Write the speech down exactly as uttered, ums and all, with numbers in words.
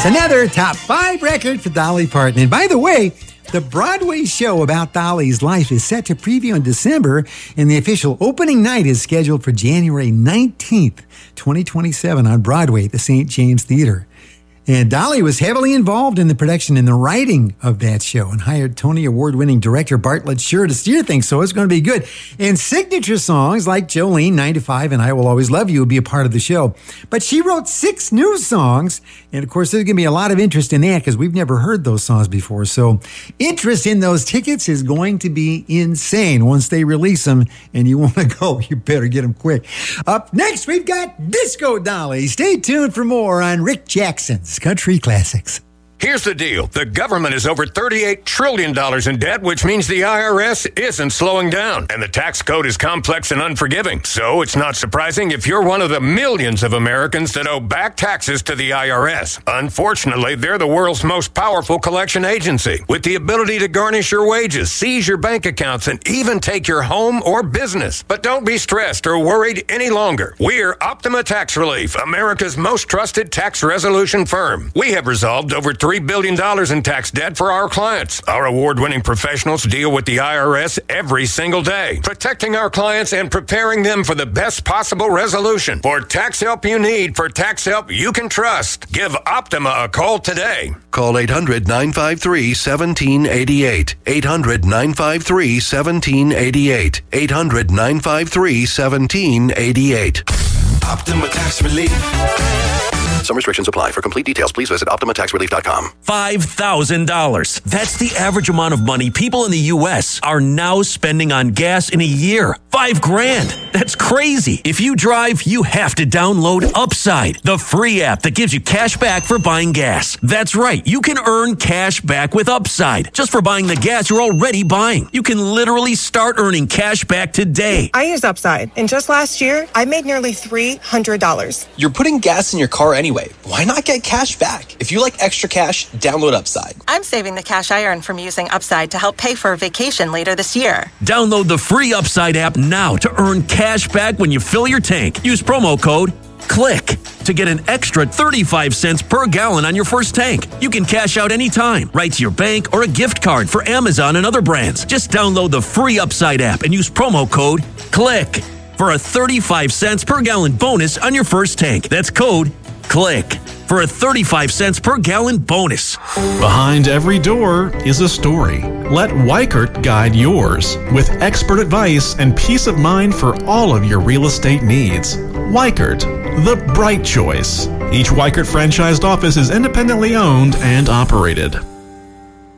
Another top five record for Dolly Parton. And by the way, the Broadway show about Dolly's life is set to preview in December, and the official opening night is scheduled for January nineteenth, twenty twenty-seven on Broadway at the Saint James Theater. And Dolly was heavily involved in the production and the writing of that show and hired Tony Award-winning director Bartlett Sher to steer things, so it's going to be good. And signature songs like Jolene, nine to five, and I Will Always Love You will be a part of the show. But she wrote six new songs, and of course there's going to be a lot of interest in that because we've never heard those songs before. So interest in those tickets is going to be insane once they release them, and you want to go, you better get them quick. Up next, we've got Disco Dolly. Stay tuned for more on Rick Jackson's Country Classics. Here's the deal. The government is over thirty-eight trillion dollars in debt, which means the I R S isn't slowing down. And the tax code is complex and unforgiving. So it's not surprising if you're one of the millions of Americans that owe back taxes to the I R S. Unfortunately, they're the world's most powerful collection agency, with the ability to garnish your wages, seize your bank accounts, and even take your home or business. But don't be stressed or worried any longer. We're Optima Tax Relief, America's most trusted tax resolution firm. We have resolved over three billion dollars in tax debt for our clients. Our award-winning professionals deal with the I R S every single day, protecting our clients and preparing them for the best possible resolution. For tax help you need, for tax help you can trust, give Optima a call today. Call eight hundred, nine five three, one seven eight eight. eight hundred, nine five three, one seven eight eight. eight hundred, nine five three, one seven eight eight. Optima Tax Relief. Some restrictions apply. For complete details, please visit Optima Tax Relief dot com. five thousand dollars. That's the average amount of money people in the U S are now spending on gas in a year. Five grand. That's crazy. If you drive, you have to download Upside, the free app that gives you cash back for buying gas. That's right. You can earn cash back with Upside just for buying the gas you're already buying. You can literally start earning cash back today. I use Upside, and just last year, I made nearly three hundred dollars. You're putting gas in your car anyway. Why not get cash back? If you like extra cash, download Upside. I'm saving the cash I earn from using Upside to help pay for a vacation later this year. Download the free Upside app now to earn cash back when you fill your tank. Use promo code CLICK to get an extra thirty-five cents per gallon on your first tank. You can cash out anytime, right to your bank or a gift card for Amazon and other brands. Just download the free Upside app and use promo code CLICK for a thirty-five cents per gallon bonus on your first tank. That's code CLICK for a thirty-five cents per gallon bonus. Behind every door is a story. Let Weichert guide yours with expert advice and peace of mind for all of your real estate needs. Weichert, the bright choice. Each Weichert franchised office is independently owned and operated.